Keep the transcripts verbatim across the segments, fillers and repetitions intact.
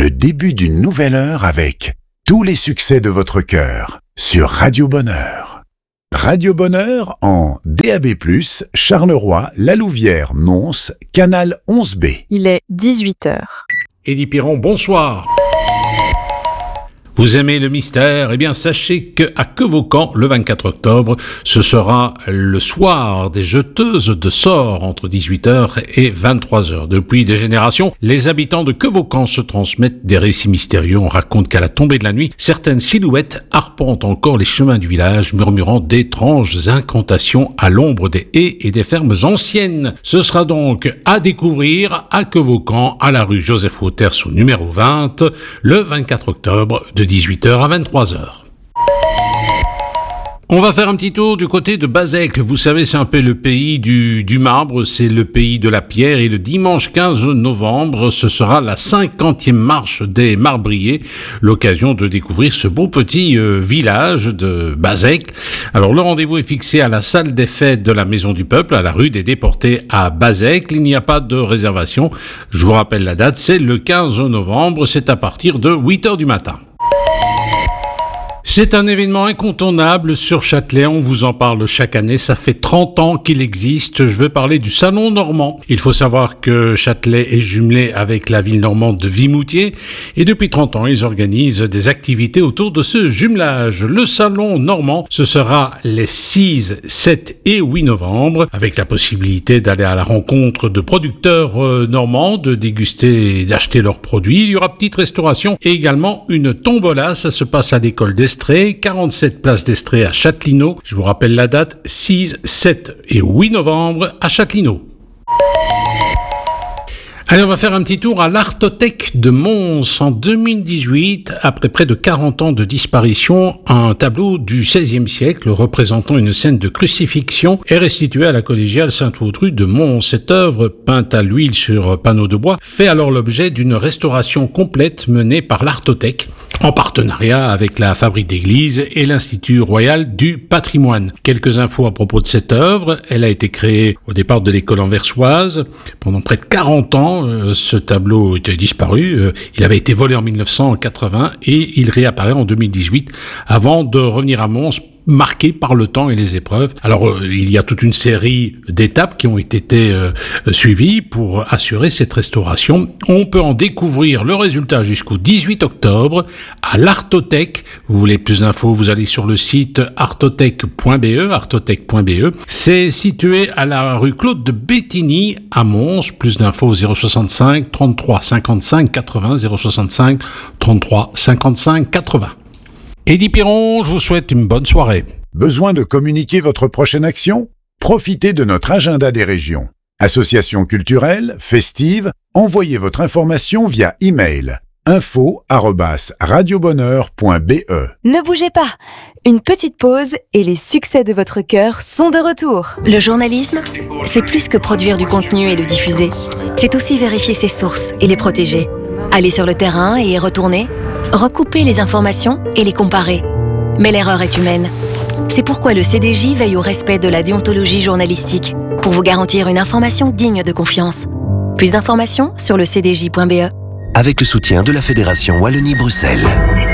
le début d'une nouvelle heure avec tous les succès de votre cœur sur Radio Bonheur. Radio Bonheur en D A B plus, Charleroi, La Louvière, Mons, Canal onze B. Il est dix-huit heures. Édith Piron, bonsoir. Vous aimez le mystère? Eh bien, sachez qu'à Quevaucamp, le vingt-quatre octobre, ce sera le soir des jeteuses de sorts entre dix-huit heures et vingt-trois heures. Depuis des générations, les habitants de Quevaucamp se transmettent des récits mystérieux. On raconte qu'à la tombée de la nuit, certaines silhouettes arpentent encore les chemins du village, murmurant d'étranges incantations à l'ombre des haies et des fermes anciennes. Ce sera donc à découvrir à Quevaucamp, à la rue Joseph-Wauters au numéro vingt, le vingt-quatre octobre de dix-huit heures à vingt-trois heures. On va faire un petit tour du côté de Bazècle. Vous savez, c'est un peu le pays du, du marbre, c'est le pays de la pierre. Et le dimanche quinze novembre, ce sera la cinquantième marche des marbriers. L'occasion de découvrir ce beau petit euh, village de Bazècle. Alors, le rendez-vous est fixé à la salle des fêtes de la Maison du Peuple, à la rue des Déportés à Bazècle. Il n'y a pas de réservation. Je vous rappelle la date, c'est le quinze novembre. C'est à partir de huit heures du matin. C'est un événement incontournable sur Châtelet, on vous en parle chaque année, ça fait trente ans qu'il existe. Je veux parler du Salon Normand. Il faut savoir que Châtelet est jumelé avec la ville normande de Vimoutier et depuis trente ans, ils organisent des activités autour de ce jumelage. Le Salon Normand, ce sera les six, sept et huit novembre, avec la possibilité d'aller à la rencontre de producteurs euh, normands, de déguster et d'acheter leurs produits. Il y aura petite restauration et également une tombola, ça se passe à l'école d'Estrée. quarante-sept place d'Estrée à Châtelineau. Je vous rappelle la date, six, sept et huit novembre à Châtelineau. Allez, on va faire un petit tour à l'Artothèque de Mons. En deux mille dix-huit, après près de quarante ans de disparition, un tableau du seizième siècle représentant une scène de crucifixion est restitué à la collégiale Sainte-Audrue de Mons. Cette œuvre, peinte à l'huile sur panneau de bois, fait alors l'objet d'une restauration complète menée par l'Artothèque, en partenariat avec la Fabrique d'église et l'Institut royal du patrimoine. Quelques infos à propos de cette œuvre. Elle a été créée au départ de l'école anversoise. Pendant près de quarante ans, ce tableau était disparu. Il avait été volé en mille neuf cent quatre-vingts et il réapparaît en deux mille dix-huit avant de revenir à Mons, marqué par le temps et les épreuves. Alors, euh, il y a toute une série d'étapes qui ont été euh, suivies pour assurer cette restauration. On peut en découvrir le résultat jusqu'au dix-huit octobre à l'Artothèque. Vous voulez plus d'infos, vous allez sur le site artothèque point b e, artothèque point b e. C'est situé à la rue Claude de Bétigny à Mons. Plus d'infos au zéro soixante-cinq trente-trois cinquante-cinq quatre-vingts, zéro soixante-cinq trente-trois cinquante-cinq quatre-vingts. Édith Piron, je vous souhaite une bonne soirée. Besoin de communiquer votre prochaine action? Profitez de notre agenda des régions. Associations culturelles, festives, envoyez votre information via email info arobase radiobonheur point b e. Ne bougez pas. Une petite pause et les succès de votre cœur sont de retour. Le journalisme, c'est plus que produire du contenu et le diffuser. C'est aussi vérifier ses sources et les protéger. Aller sur le terrain et y retourner. Recouper les informations et les comparer. Mais l'erreur est humaine. C'est pourquoi le C D J veille au respect de la déontologie journalistique, pour vous garantir une information digne de confiance. Plus d'informations sur le c d j point b e. Avec le soutien de la Fédération Wallonie-Bruxelles.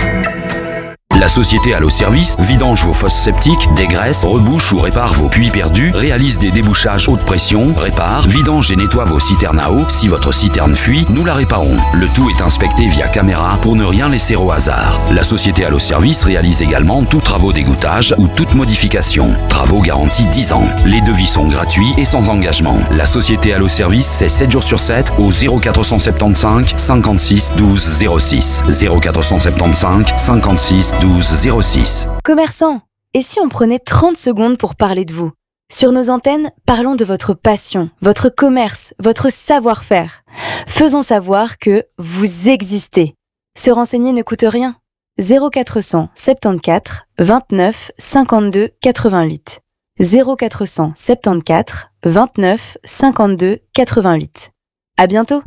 La société Allo Service vidange vos fosses septiques, dégraisse, rebouche ou répare vos puits perdus, réalise des débouchages haute pression, répare, vidange et nettoie vos citernes à eau. Si votre citerne fuit, nous la réparons. Le tout est inspecté via caméra pour ne rien laisser au hasard. La société Allo Service réalise également tous travaux d'égouttage ou toute modification. Travaux garantis dix ans. Les devis sont gratuits et sans engagement. La société Allo Service, c'est sept jours sur sept au zéro quatre cent soixante-quinze cinquante-six douze zéro six. zéro quatre cent soixante-quinze cinquante-six douze zéro six. Commerçants, et si on prenait trente secondes pour parler de vous? Sur nos antennes, parlons de votre passion, votre commerce, votre savoir-faire. Faisons savoir que vous existez. Se renseigner ne coûte rien. zéro quatre cent soixante-quatorze vingt-neuf cinquante-deux quatre-vingt-huit. zéro quatre cent soixante-quatorze vingt-neuf cinquante-deux quatre-vingt-huit. À bientôt.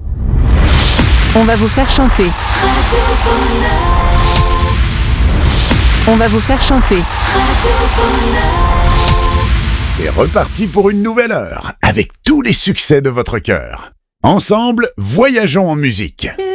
On va vous faire chanter. On va vous faire chanter. C'est reparti pour une nouvelle heure, avec tous les succès de votre cœur. Ensemble, voyageons en musique.